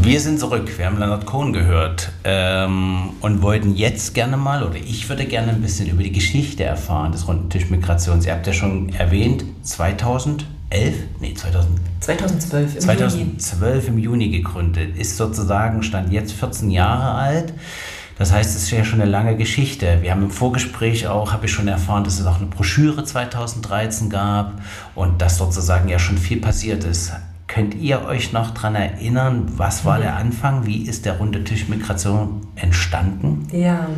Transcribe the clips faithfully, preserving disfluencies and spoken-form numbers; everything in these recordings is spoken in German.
Wir sind zurück, wir haben Leonard Cohen gehört ähm, und wollten jetzt gerne mal, oder ich würde gerne ein bisschen über die Geschichte erfahren des Runden Tisch Migrations. Ihr habt ja schon erwähnt, zweitausendelf, nee, zweitausend, zweitausendzwölf im zweitausendzwölf im Juni gegründet, ist sozusagen, stand jetzt vierzehn Jahre alt. Das heißt, es ist ja schon eine lange Geschichte. Wir haben im Vorgespräch auch, habe ich schon erfahren, dass es auch eine Broschüre zweitausenddreizehn gab und dass sozusagen ja schon viel passiert ist. Könnt ihr euch noch daran erinnern, was war der Anfang? Wie ist der Runde Tisch Migration entstanden? Ja,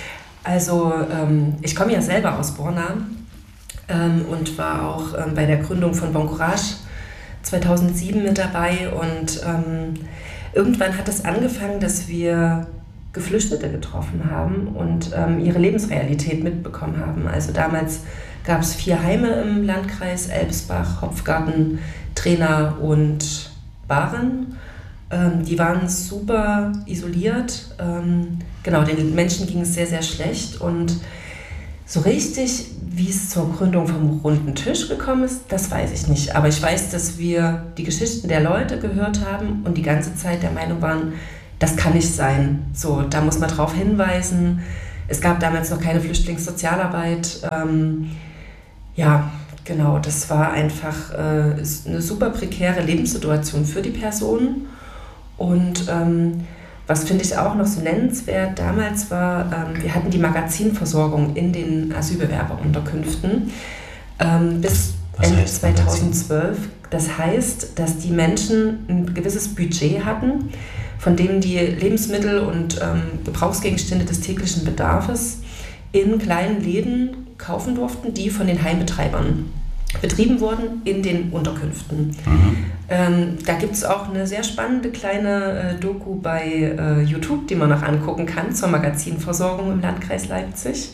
also ähm, ich komme ja selber aus Borna ähm, und war auch ähm, bei der Gründung von Bon Courage zweitausendsieben mit dabei. Und ähm, irgendwann hat es angefangen, dass wir Geflüchtete getroffen haben und ähm, ihre Lebensrealität mitbekommen haben. Also damals gab es vier Heime im Landkreis Elbsbach, Hopfgarten, Trena und Bahren. Ähm, die waren super isoliert. Ähm, genau, den Menschen ging es sehr, sehr schlecht. Und so richtig, wie es zur Gründung vom Runden Tisch gekommen ist, das weiß ich nicht. Aber ich weiß, dass wir die Geschichten der Leute gehört haben und die ganze Zeit der Meinung waren, das kann nicht sein. So, da muss man drauf hinweisen. Es gab damals noch keine Flüchtlingssozialarbeit. Ähm, ja, genau, das war einfach äh, eine super prekäre Lebenssituation für die Personen. Und ähm, was finde ich auch noch so nennenswert damals war, ähm, wir hatten die Magazinversorgung in den Asylbewerberunterkünften ähm, bis Ende zweitausendzwölf. Das heißt, dass die Menschen ein gewisses Budget hatten, von dem die Lebensmittel und ähm, Gebrauchsgegenstände des täglichen Bedarfs in kleinen Läden kaufen durften, die von den Heimbetreibern betrieben wurden in den Unterkünften. Mhm. Ähm, da gibt es auch eine sehr spannende kleine äh, Doku bei äh, YouTube, die man noch angucken kann zur Magazinversorgung im Landkreis Leipzig.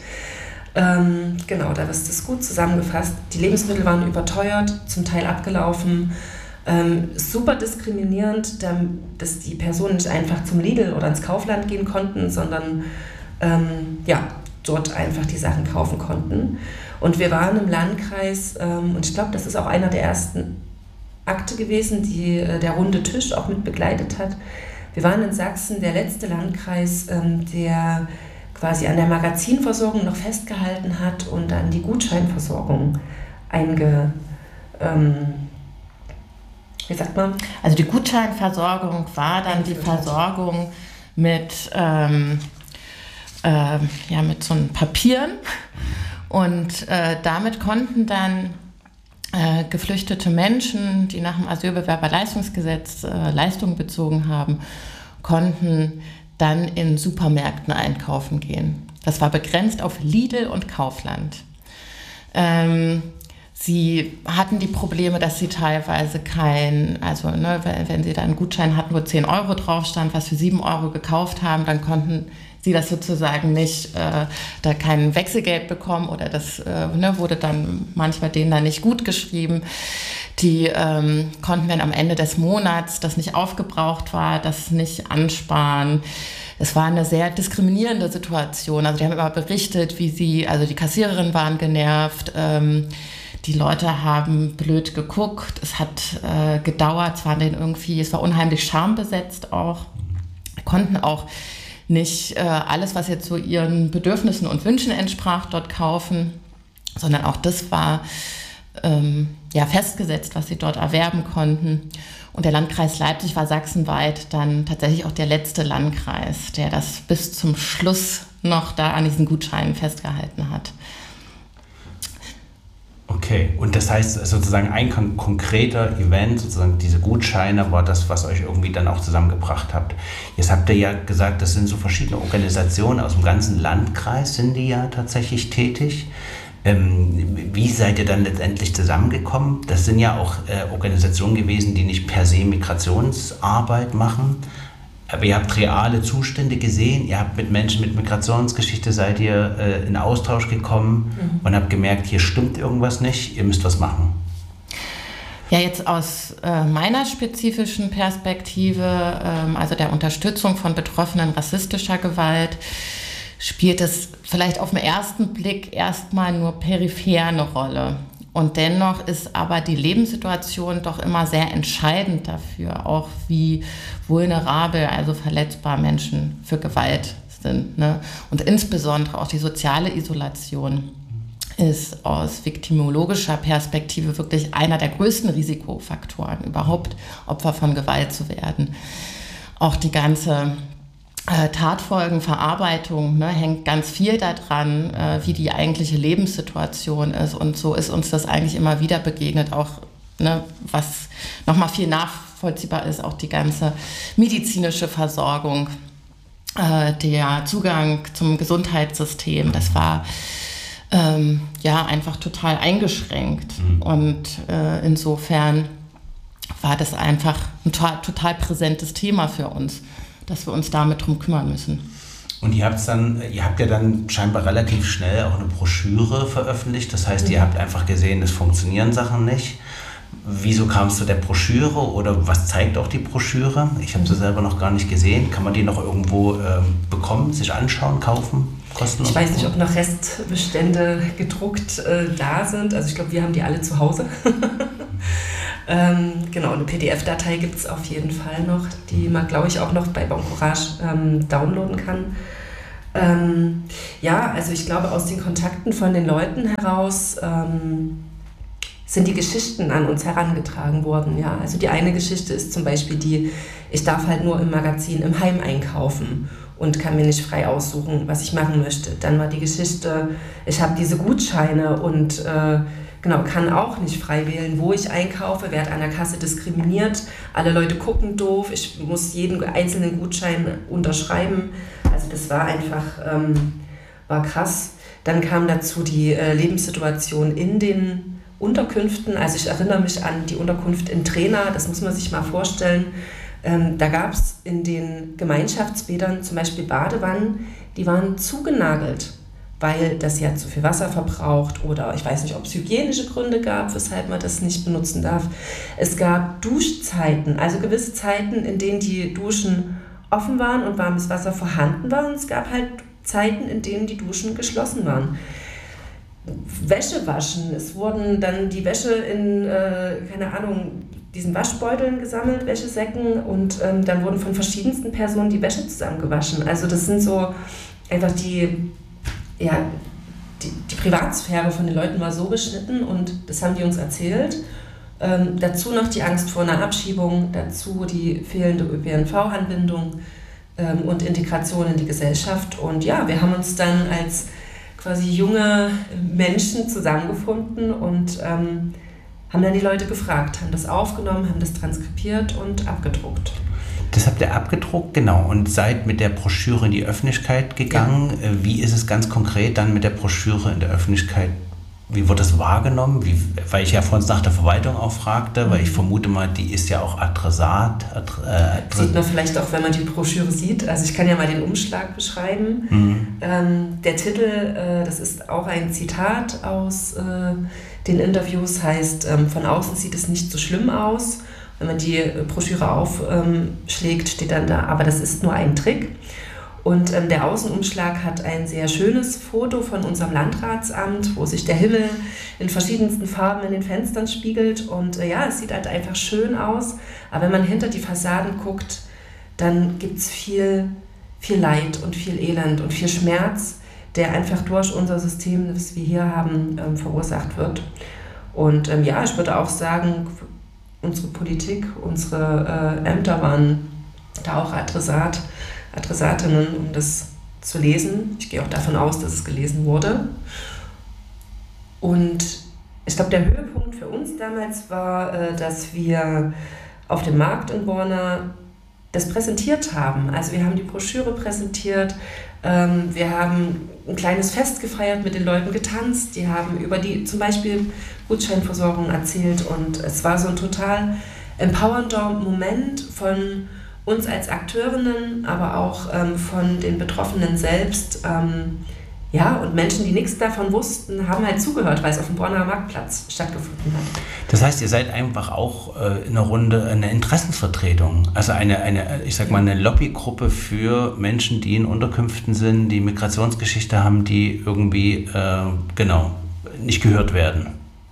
Ähm, genau, da ist das gut zusammengefasst. Die Lebensmittel waren überteuert, zum Teil abgelaufen. Ähm, super diskriminierend, dass die Personen nicht einfach zum Lidl oder ins Kaufland gehen konnten, sondern ähm, ja, dort einfach die Sachen kaufen konnten. Und wir waren im Landkreis, ähm, und ich glaube, das ist auch einer der ersten Akte gewesen, die äh, der Runde Tisch auch mit begleitet hat. Wir waren in Sachsen der letzte Landkreis, ähm, der quasi an der Magazinversorgung noch festgehalten hat und an die Gutscheinversorgung einge... Ähm, Wie sagt man? Also die Gutscheinversorgung war dann die Versorgung mit, ähm, äh, ja, mit so einen Papieren und äh, damit konnten dann äh, geflüchtete Menschen, die nach dem Asylbewerberleistungsgesetz äh, Leistungen bezogen haben, konnten dann in Supermärkten einkaufen gehen. Das war begrenzt auf Lidl und Kaufland. Ähm, Sie hatten die Probleme, dass sie teilweise kein, also ne, wenn sie da einen Gutschein hatten, wo zehn Euro drauf stand, was für sieben Euro gekauft haben, dann konnten sie das sozusagen nicht, äh, da kein Wechselgeld bekommen oder das äh, ne, wurde dann manchmal denen dann nicht gut geschrieben. Die ähm, konnten dann am Ende des Monats, das nicht aufgebraucht war, das nicht ansparen. Es war eine sehr diskriminierende Situation. Also die haben immer berichtet, wie sie, also die Kassiererinnen waren genervt, ähm, die Leute haben blöd geguckt, es hat äh, gedauert, es war denen irgendwie, es war unheimlich schambesetzt auch, konnten auch nicht äh, alles, was jetzt so ihren Bedürfnissen und Wünschen entsprach, dort kaufen, sondern auch das war ähm, ja, festgesetzt, was sie dort erwerben konnten. Und der Landkreis Leipzig war sachsenweit dann tatsächlich auch der letzte Landkreis, der das bis zum Schluss noch da an diesen Gutscheinen festgehalten hat. Okay, und das heißt sozusagen ein kon- konkreter Event, sozusagen diese Gutscheine, war das, was euch irgendwie dann auch zusammengebracht habt. Jetzt habt ihr ja gesagt, das sind so verschiedene Organisationen aus dem ganzen Landkreis, sind die ja tatsächlich tätig. Ähm, wie seid ihr dann letztendlich zusammengekommen? Das sind ja auch äh, Organisationen gewesen, die nicht per se Migrationsarbeit machen, aber ihr habt reale Zustände gesehen, ihr habt mit Menschen mit Migrationsgeschichte, seid ihr äh, in Austausch gekommen mhm. und habt gemerkt, hier stimmt irgendwas nicht, ihr müsst was machen. Ja, jetzt aus äh, meiner spezifischen Perspektive, ähm, also der Unterstützung von Betroffenen rassistischer Gewalt, spielt es vielleicht auf den ersten Blick erstmal nur peripher eine Rolle. Und dennoch ist aber die Lebenssituation doch immer sehr entscheidend dafür, auch wie vulnerabel, also verletzbar Menschen für Gewalt sind. Ne? Und insbesondere auch die soziale Isolation ist aus viktimologischer Perspektive wirklich einer der größten Risikofaktoren, überhaupt Opfer von Gewalt zu werden. Auch die ganze äh, Tatfolgenverarbeitung, ne, hängt ganz viel daran, äh, wie die eigentliche Lebenssituation ist. Und so ist uns das eigentlich immer wieder begegnet, auch ne, was nochmal viel nachvollziehbar ist, auch die ganze medizinische Versorgung, äh, der Zugang zum Gesundheitssystem, das war ähm, ja einfach total eingeschränkt. Mhm. Und äh, insofern war das einfach ein total, total präsentes Thema für uns, dass wir uns damit drum kümmern müssen. Und ihr habt dann, ihr habt ja dann scheinbar relativ schnell auch eine Broschüre veröffentlicht. Das heißt, ihr habt einfach gesehen, es funktionieren Sachen nicht. Wieso kam es zu der Broschüre oder was zeigt auch die Broschüre? Ich habe sie selber noch gar nicht gesehen. Kann man die noch irgendwo äh, bekommen, sich anschauen, kaufen? Kostenlos? Ich weiß nicht, ob noch Restbestände gedruckt äh, da sind. Also ich glaube, wir haben die alle zu Hause. ähm, genau, eine P D F-Datei gibt es auf jeden Fall noch, die man, glaube ich, auch noch bei Boncourage ähm, downloaden kann. Ähm, ja, also ich glaube, aus den Kontakten von den Leuten heraus ähm, sind die Geschichten an uns herangetragen worden. Ja? Also die eine Geschichte ist zum Beispiel die, ich darf halt nur im Magazin im Heim einkaufen und kann mir nicht frei aussuchen, was ich machen möchte. Dann war die Geschichte, ich habe diese Gutscheine und äh, genau, kann auch nicht frei wählen, wo ich einkaufe, werde an der Kasse diskriminiert, alle Leute gucken doof, ich muss jeden einzelnen Gutschein unterschreiben. Also das war einfach, ähm, war krass. Dann kam dazu die äh, Lebenssituation in den Unterkünften. Also ich erinnere mich an die Unterkunft in Trena, das muss man sich mal vorstellen. Ähm, da gab es in den Gemeinschaftsbädern zum Beispiel Badewannen, die waren zugenagelt, weil das ja zu viel Wasser verbraucht oder ich weiß nicht, ob es hygienische Gründe gab, weshalb man das nicht benutzen darf. Es gab Duschzeiten, also gewisse Zeiten, in denen die Duschen offen waren und warmes Wasser vorhanden war. Und es gab halt Zeiten, in denen die Duschen geschlossen waren. Wäsche waschen, es wurden dann die Wäsche in, äh, keine Ahnung, diesen Waschbeuteln gesammelt, Wäschesäcken und ähm, dann wurden von verschiedensten Personen die Wäsche zusammengewaschen. Also das sind so einfach die, ja, die, die Privatsphäre von den Leuten war so beschnitten und das haben die uns erzählt. Ähm, dazu noch die Angst vor einer Abschiebung, dazu die fehlende Ö P N V-Anbindung ähm, und Integration in die Gesellschaft. Und ja, wir haben uns dann als quasi junge Menschen zusammengefunden und ähm, haben dann die Leute gefragt, haben das aufgenommen, haben das transkribiert und abgedruckt. Das habt ihr abgedruckt, genau, und seid mit der Broschüre in die Öffentlichkeit gegangen. Ja. Wie ist es ganz konkret dann mit der Broschüre in der Öffentlichkeit? Wie wurde das wahrgenommen? Wie, weil ich ja vorhin nach der Verwaltung auch fragte, mhm. weil ich vermute mal, die ist ja auch Adressat. Adre, äh, sieht man vielleicht auch, wenn man die Broschüre sieht. Also ich kann ja mal den Umschlag beschreiben. Mhm. Ähm, der Titel, äh, das ist auch ein Zitat aus äh, den Interviews, heißt, ähm, von außen sieht es nicht so schlimm aus. Wenn man die Broschüre aufschlägt, steht dann da, aber das ist nur ein Trick. Und ähm, der Außenumschlag hat ein sehr schönes Foto von unserem Landratsamt, wo sich der Himmel in verschiedensten Farben in den Fenstern spiegelt. Und äh, ja, es sieht halt einfach schön aus. Aber wenn man hinter die Fassaden guckt, dann gibt es viel, viel Leid und viel Elend und viel Schmerz, der einfach durch unser System, das wir hier haben, ähm, verursacht wird. Und ähm, ja, ich würde auch sagen, unsere Politik, unsere äh, Ämter waren da auch Adressat. Adressatinnen, um das zu lesen. Ich gehe auch davon aus, dass es gelesen wurde. Und ich glaube, der Höhepunkt für uns damals war, dass wir auf dem Markt in Borna das präsentiert haben. Also wir haben die Broschüre präsentiert, wir haben ein kleines Fest gefeiert, mit den Leuten getanzt, die haben über die zum Beispiel Gutscheinversorgung erzählt und es war so ein total empowernder Moment von uns als Akteurinnen, aber auch ähm, von den Betroffenen selbst. Ähm, ja, und Menschen, die nichts davon wussten, haben halt zugehört, weil es auf dem Borner Marktplatz stattgefunden hat. Das heißt, ihr seid einfach auch äh, in einer Runde eine Interessensvertretung, also eine, eine, ich sag mal, eine Lobbygruppe für Menschen, die in Unterkünften sind, die Migrationsgeschichte haben, die irgendwie, äh, genau, nicht gehört werden.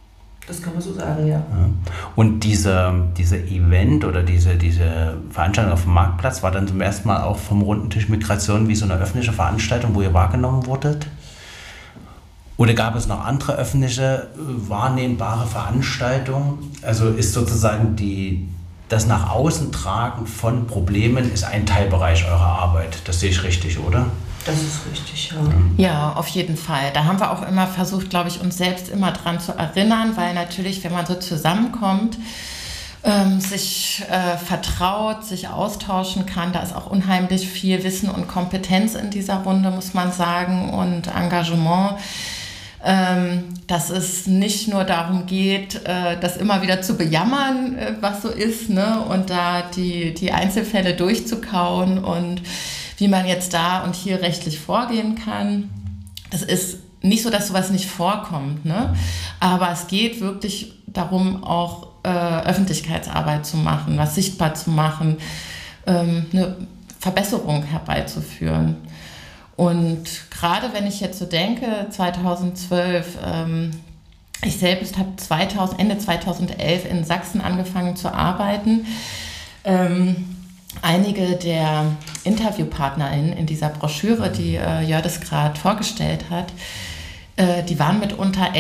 Das kann man so sagen, ja. Ja. Und diese, diese Event oder diese, diese Veranstaltung auf dem Marktplatz war dann zum ersten Mal auch vom Runden Tisch Migration wie so eine öffentliche Veranstaltung, wo ihr wahrgenommen wurdet? Oder gab es noch andere öffentliche, wahrnehmbare Veranstaltungen? Also ist sozusagen die, das nach außen tragen von Problemen ist ein Teilbereich eurer Arbeit. Das sehe ich richtig, oder? Das ist richtig, ja. Ja, auf jeden Fall. Da haben wir auch immer versucht, glaube ich, uns selbst immer dran zu erinnern, weil natürlich, wenn man so zusammenkommt, ähm, sich äh, vertraut, sich austauschen kann, da ist auch unheimlich viel Wissen und Kompetenz in dieser Runde, muss man sagen, und Engagement. Ähm, dass es nicht nur darum geht, äh, das immer wieder zu bejammern, äh, was so ist, ne? Und da die, die Einzelfälle durchzukauen und wie man jetzt da und hier rechtlich vorgehen kann. Das ist nicht so, dass sowas nicht vorkommt, ne? Aber es geht wirklich darum, auch äh, Öffentlichkeitsarbeit zu machen, was sichtbar zu machen, ähm, eine Verbesserung herbeizuführen. Und gerade wenn ich jetzt so denke, zweitausendzwölf, ähm, ich selbst habe Ende zweitausendelf in Sachsen angefangen zu arbeiten. Ähm, Einige der InterviewpartnerInnen in dieser Broschüre, die äh, Jördis gerade vorgestellt hat, äh, die waren mitunter